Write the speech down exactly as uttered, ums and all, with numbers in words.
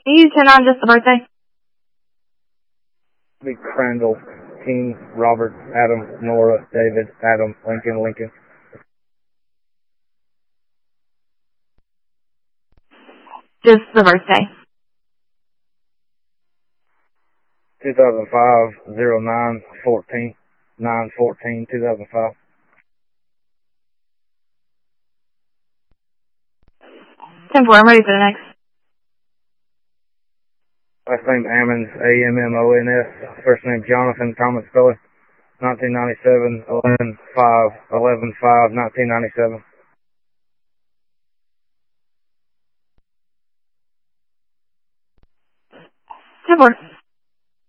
You turn on just the birthday. Big Crandall, King, Robert, Adam, Nora, David, Adam, Lincoln, Lincoln. Just the birthday. two thousand five, oh nine, fourteen, nine fourteen, two thousand five. ten four, I'm ready for the next. Last name Ammons, A M M O N S. First name Jonathan Thomas Spiller. nineteen ninety-seven, eleven five, eleven five, nineteen ninety-seven. ten four.